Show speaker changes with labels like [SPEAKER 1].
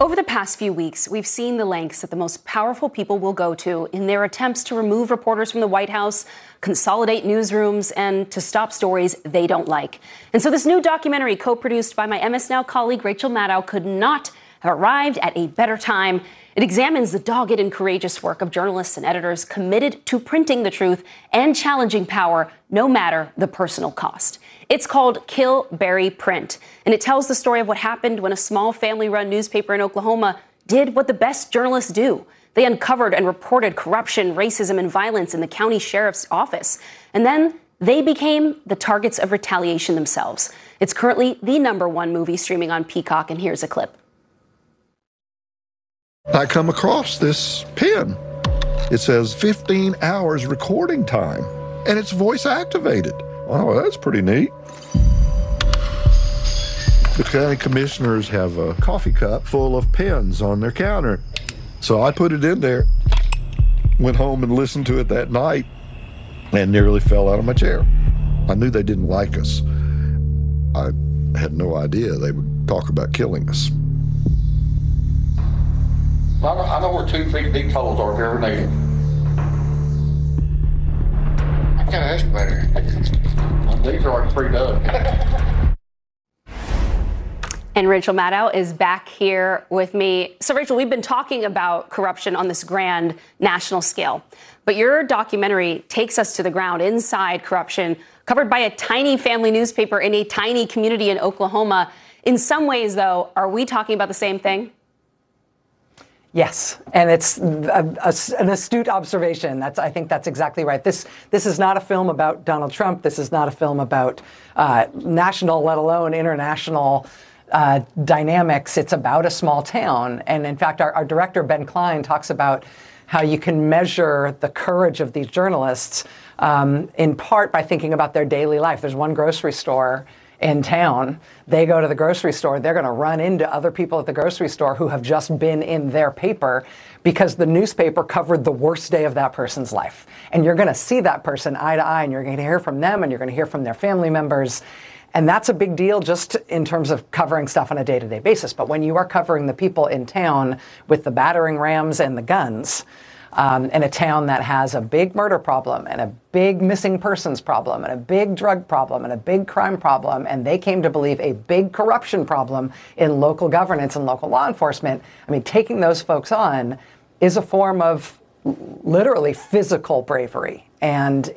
[SPEAKER 1] Over the past few weeks, we've seen the lengths that the most powerful people will go to in their attempts to remove reporters from the White House, consolidate newsrooms, and to stop stories they don't like. And so this new documentary, co-produced by my MS Now colleague Rachel Maddow, could not have arrived at a better time. It examines the dogged and courageous work of journalists and editors committed to printing the truth and challenging power, no matter the personal cost. It's called Kill, Bury, Print, and it tells the story of what happened when a small family-run newspaper in Oklahoma did what the best journalists do. They uncovered and reported corruption, racism, and violence in the county sheriff's office. And then they became the targets of retaliation themselves. It's currently the #1 movie streaming on Peacock, and here's a clip.
[SPEAKER 2] I come across this pen. It says 15 hours recording time, and it's voice activated. Oh, that's pretty neat. The county commissioners have a coffee cup full of pens on their counter. So I put it in there, went home and listened to it that night, and nearly fell out of my chair. I knew they didn't like us. I had no idea they would talk about killing us.
[SPEAKER 3] I know where 2 feet deep holes are if you ever need them. I got an excavator. These are already pre-dug.
[SPEAKER 1] And Rachel Maddow is back here with me. So, Rachel, we've been talking about corruption on this grand national scale. But your documentary takes us to the ground inside corruption, covered by a tiny family newspaper in a tiny community in Oklahoma. In some ways, though, are we talking about the same thing?
[SPEAKER 4] Yes, and it's an astute observation. I think that's exactly right. This is not a film about Donald Trump. This is not a film about national, let alone international dynamics. It's about a small town. And in fact, our director, Ben Klein, talks about how you can measure the courage of these journalists in part by thinking about their daily life. There's one grocery store in town. They go to the grocery store, they're going to run into other people at the grocery store who have just been in their paper because the newspaper covered the worst day of that person's life. And you're going to see that person eye to eye, and you're going to hear from them, and you're going to hear from their family members. And that's a big deal just in terms of covering stuff on a day-to-day basis. But when you are covering the people in town with the battering rams and the guns, in a town that has a big murder problem and a big missing persons problem and a big drug problem and a big crime problem, and they came to believe a big corruption problem in local governance and local law enforcement, I mean, taking those folks on is a form of literally physical bravery. And